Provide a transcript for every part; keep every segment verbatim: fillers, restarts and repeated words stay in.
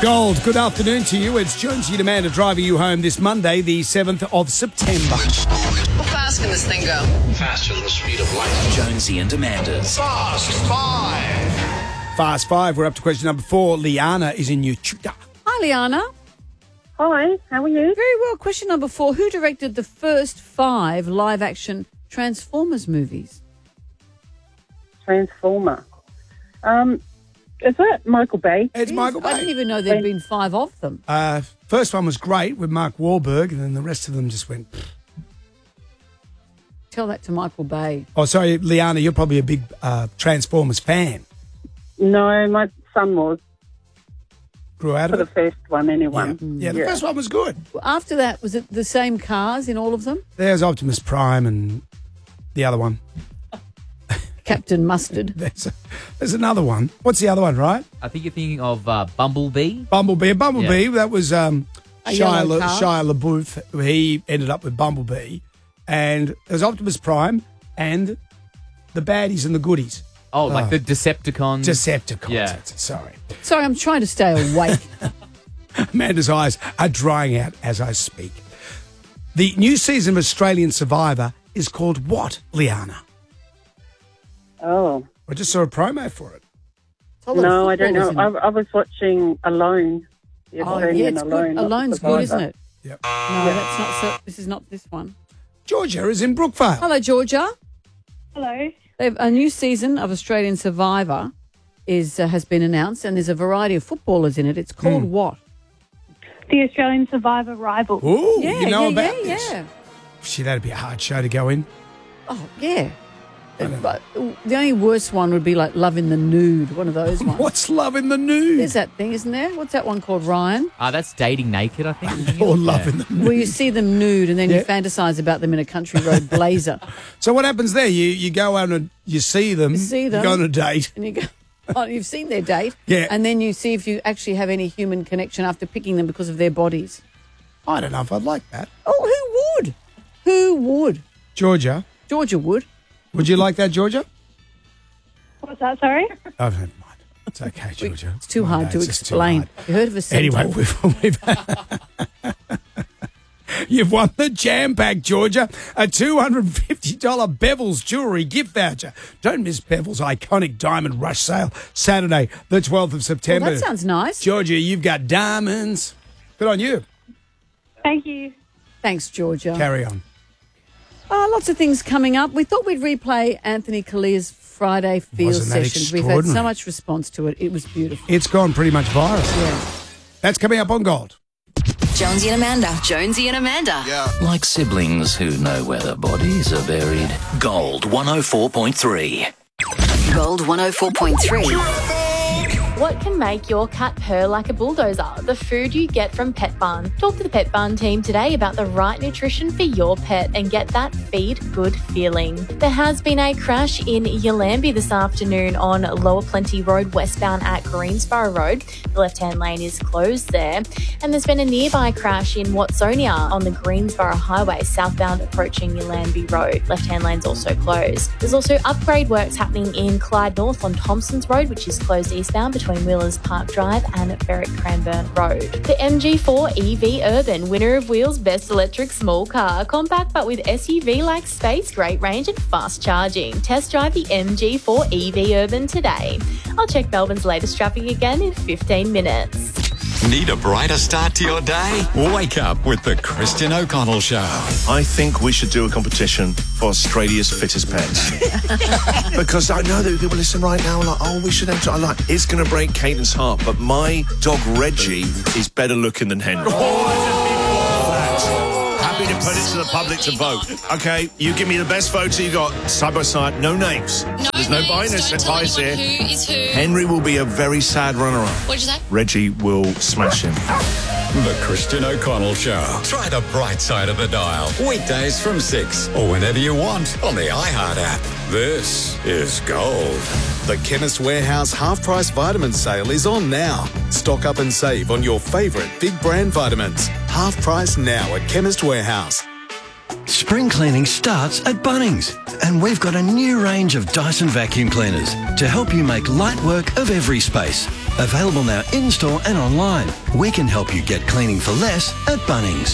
Gold, good afternoon to you. It's Jonesy and Amanda driving you home this Monday, the seventh of September. How fast can this thing go? Faster than the speed of light. Jonesy and Amanda's Fast Five. Fast five, we're up to question number four. Liana is in Uchuta. Hi, Liana. Hi, how are you? Very well. Question number four. Who directed the first five live-action Transformers movies? Transformer. Um, is that Michael Bay? It's Yes, Michael I didn't Bay. even know there'd been five of them. Uh, first one was great with Mark Wahlberg, and then the rest of them just went... pfft. Tell that to Michael Bay. Oh, sorry, Liana, you're probably a big uh, Transformers fan. No, my son was, Grew out for of the it? first one Yeah, anyway. yeah the Yeah. first one was good. After that, was it the same cars in all of them? There's Optimus Prime and the other one. Captain Mustard. There's, a, there's another one. What's the other one, right? I think you're thinking of uh, Bumblebee. Bumblebee. Bumblebee, that was um, A Shia, yellow La, car. Shia LaBeouf. He ended up with Bumblebee. And there's Optimus Prime and the baddies and the goodies. Oh, like Oh. the Decepticons. Decepticons. Yeah. that's it, Sorry. Sorry, I'm trying to stay awake. Amanda's eyes are drying out as I speak. The new season of Australian Survivor is called what, Liana? Oh, I just saw a promo for it. no, I don't know. Footballers in I, I was watching Alone. The it. Oh, yeah, Australian it's Alone. good. not Alone's Survivor. good, isn't it? Yep. No, that's not. So, this is not this one. Georgia is in Brookvale. Hello, Georgia. Hello. They've, a new season of Australian Survivor is uh, has been announced, and there's a variety of footballers in it. It's called what? The Australian Survivor Rival. Ooh, Yeah, you know yeah, about yeah, this. yeah. Gee, that'd be a hard show to go in. Oh, yeah. But the only worst one would be like Love in the Nude, one of those ones. What's Love in the Nude? There's that thing, isn't there? What's that one called, Ryan? Ah, that's Dating Naked, I think. Or Love in the Nude. Where you see them nude and then Yeah. you fantasize about them in a country road blazer. So what happens there? You you go out and you see them. You see them. You go on a date. And you go, oh, you've seen their date. Yeah. And then you see if you actually have any human connection after picking them because of their bodies. I don't know if I'd like that. Oh, who would? Who would? Georgia, Georgia would. would you like that, Georgia? What's that, sorry? Oh, never mind. It's okay, Georgia. It's too I hard know, to it's just too explain. hard. You heard of a Anyway, centaur? we've, we've you've won the Jam Pack, Georgia, a two hundred fifty dollars Bevel's jewellery gift voucher. Don't miss Bevel's iconic diamond rush sale, Saturday, the twelfth of Well, September. that sounds nice. Georgia, you've got diamonds. Good on you. Thank you. Thanks, Georgia. Carry on. Oh, lots of things coming up. We thought we'd replay Anthony Calia's Friday Feel Wasn't that sessions. We've had so extraordinary? much response to it. It was beautiful. It's gone pretty much viral. Yeah. That's coming up on Gold. Jonesy and Amanda. Jonesy and Amanda. like siblings who know where their bodies are buried. Gold one oh four point three. Gold one oh four point three. What can make your cat purr like a bulldozer? The food you get from Pet Barn. Talk to the Pet Barn team today about the right nutrition for your pet and get that feed good feeling. There has been a crash in Yalambie this afternoon on Lower Plenty Road westbound at Greensborough Road. The left-hand lane is closed there. And there's been a nearby crash in Watsonia on the Greensborough Highway southbound approaching Yalambie Road. Left-hand lane's also closed. There's also upgrade works happening in Clyde North on Thompsons Road, which is closed eastbound between Wheelers Park Drive and Berwick Cranbourne Road. The M G four E V Urban, winner of Wheels Best Electric Small Car. Compact but with S U V-like space, great range and fast charging. Test drive the M G four E V Urban today. I'll check Melbourne's latest traffic again in fifteen minutes. Need a brighter start to your day? Wake up with the Christian O'Connell Show. I think we should do a competition for Australia's fittest pets. Because I know that people listen right now are like, oh, we should enter. I'm like, it's going to break Caden's heart, but my dog Reggie is better looking than Henry. Happy to put it to the public to vote. Okay, you give me the best photo you got, side by side, no names. No There's no names, bias don't tell bias here. anyone who is who. Henry will be a very sad runner-up. What did you say? Reggie will smash him. The Christian O'Connell Show. Try the bright side of the dial. Weekdays from six or whenever you want on the iHeart app. This is Gold. The Chemist Warehouse half-price vitamin sale is on now. Stock up and save on your favourite big brand vitamins. Half price now at Chemist Warehouse. Spring cleaning starts at Bunnings, and we've got a new range of Dyson vacuum cleaners to help you make light work of every space. Available now in-store and online. We can help you get cleaning for less at Bunnings.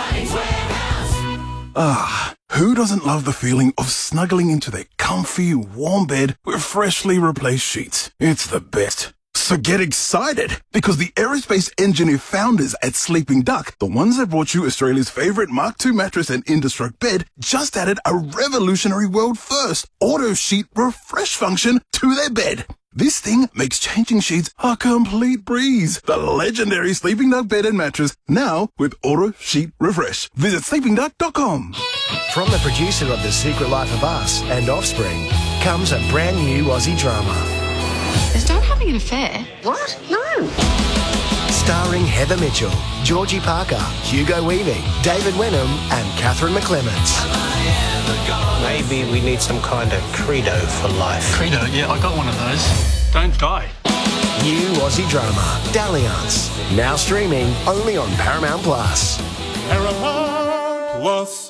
Ah, who doesn't love the feeling of snuggling into their comfy, warm bed with freshly replaced sheets? It's the best. So get excited, because the aerospace engineer founders at Sleeping Duck, the ones that brought you Australia's favourite Mark two mattress and Indestruct bed, just added a revolutionary world first auto sheet refresh function to their bed. This thing makes changing sheets a complete breeze. The legendary Sleeping Duck bed and mattress, now with auto sheet refresh. Visit sleeping duck dot com. From the producer of The Secret Life of Us and Offspring comes a brand new Aussie drama. Is Dad having an affair? What? No. Starring Heather Mitchell, Georgie Parker, Hugo Weaving, David Wenham and Catherine McClements. Maybe we need some kind of credo for life. Credo? Yeah, I got one of those. Don't die. New Aussie drama, Dalliance. Now streaming only on Paramount Plus. Paramount Plus.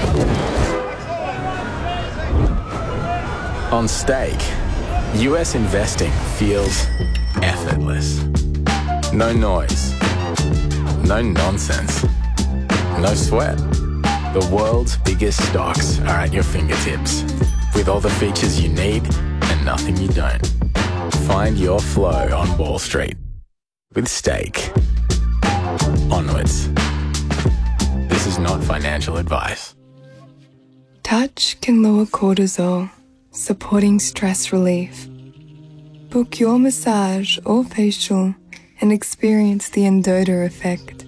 On Stake, U S investing feels effortless. No noise. No nonsense. No sweat. The world's biggest stocks are at your fingertips, with all the features you need and nothing you don't. Find your flow on Wall Street with Stake. Onwards. This is not financial advice. Touch can lower cortisol, supporting stress relief. Book your massage or facial and experience the Endota effect.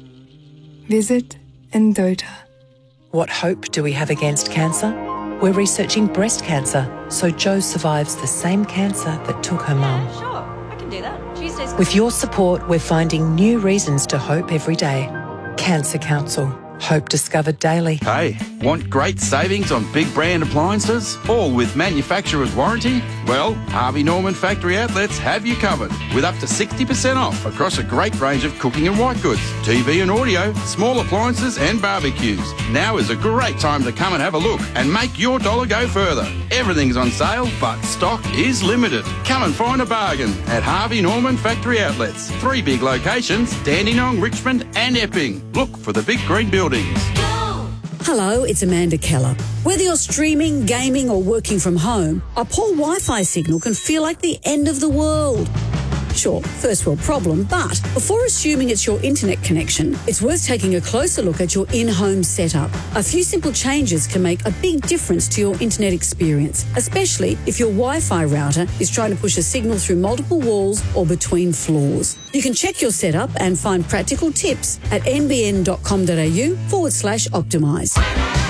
Visit Endota. What hope do we have against cancer? We're researching breast cancer, so Jo survives the same cancer that took her mum. Sure, I can do that. Tuesdays. With your support, we're finding new reasons to hope every day. Cancer Council. Hope discovered daily. Hey, want great savings on big brand appliances? All with manufacturer's warranty? Well, Harvey Norman Factory Outlets have you covered with up to sixty percent off across a great range of cooking and white goods, T V and audio, small appliances and barbecues. Now is a great time to come and have a look and make your dollar go further. Everything's on sale, but stock is limited. Come and find a bargain at Harvey Norman Factory Outlets. Three big locations, Dandenong, Richmond and Epping. Look for the big green buildings. Hello, it's Amanda Keller. Whether you're streaming, gaming or working from home, a poor Wi-Fi signal can feel like the end of the world. Sure, first world problem, but before assuming it's your internet connection, it's worth taking a closer look at your in-home setup. A few simple changes can make a big difference to your internet experience, especially if your Wi-Fi router is trying to push a signal through multiple walls or between floors. You can check your setup and find practical tips at nbn.com.au forward slash optimise.